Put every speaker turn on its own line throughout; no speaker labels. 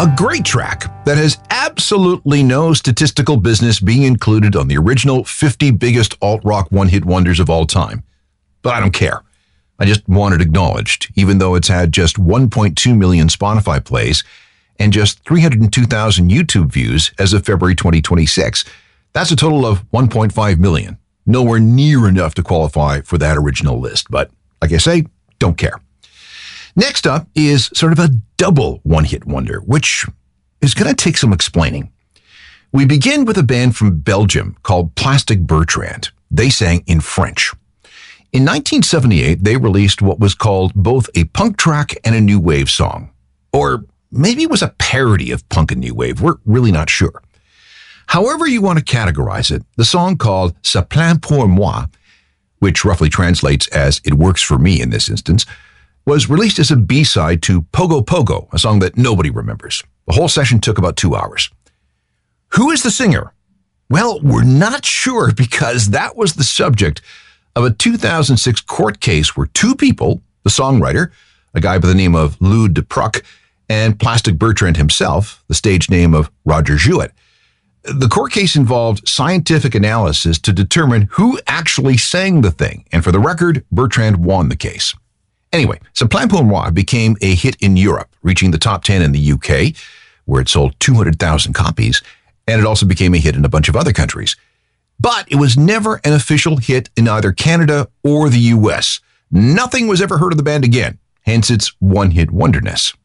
A great track that has absolutely no statistical business being included on the original 50 biggest alt-rock one-hit wonders of all time. But I don't care. I just want it acknowledged, even though it's had just 1.2 million Spotify plays and just 302,000 YouTube views as of February 2026. That's a total of 1.5 million. Nowhere near enough to qualify for that original list, but like I say, don't care. Next up is sort of a double one-hit wonder, which is going to take some explaining. We begin with a band from Belgium called Plastic Bertrand. They sang in French. In 1978, they released what was called both a punk track and a new wave song. Or maybe it was a parody of punk and new wave. We're really not sure. However you want to categorize it, the song called Ça plaint pour moi, which roughly translates as It Works for Me in this instance, was released as a B-side to Pogo Pogo, a song that nobody remembers. The whole session took about 2 hours. Who is the singer? Well, we're not sure because that was the subject of a 2006 court case where two people, the songwriter, a guy by the name of Lou de Pruck, and Plastic Bertrand himself, the stage name of Roger Jewett. The court case involved scientific analysis to determine who actually sang the thing, and for the record, Bertrand won the case. Anyway, Ça plaint pour moi became a hit in Europe, reaching the top 10 in the UK, where it sold 200,000 copies, and it also became a hit in a bunch of other countries. But it was never an official hit in either Canada or the US. Nothing was ever heard of the band again, hence its one-hit wonderness.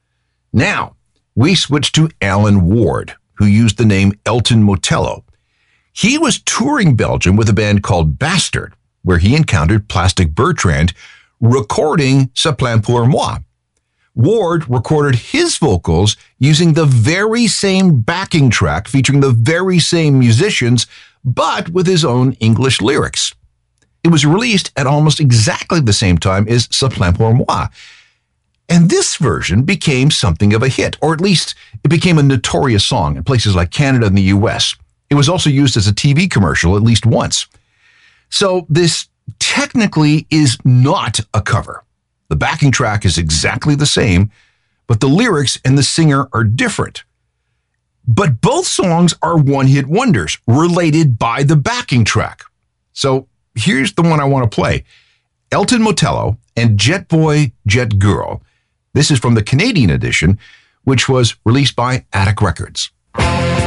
Now, we switch to Alan Ward, who used the name Elton Motello. He was touring Belgium with a band called Bastard, where he encountered Plastic Bertrand recording Ça plaint pour moi. Ward recorded his vocals using the very same backing track featuring the very same musicians, but with his own English lyrics. It was released at almost exactly the same time as Ça plaint pour moi. And this version became something of a hit, or at least it became a notorious song in places like Canada and the US. It was also used as a TV commercial at least once. So this technically is not a cover. The backing track is exactly the same, but the lyrics and the singer are different. But both songs are one-hit wonders related by the backing track. So here's the one I want to play. Elton Motello and Jet Boy, Jet Girl. This is from the Canadian edition, which was released by Attic Records.